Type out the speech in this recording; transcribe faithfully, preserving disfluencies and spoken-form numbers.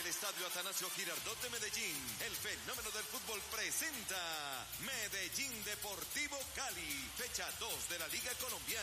Estadio Atanasio Girardot de Medellín, el fenómeno del fútbol presenta Medellín Deportivo Cali, fecha dos de la Liga Colombiana.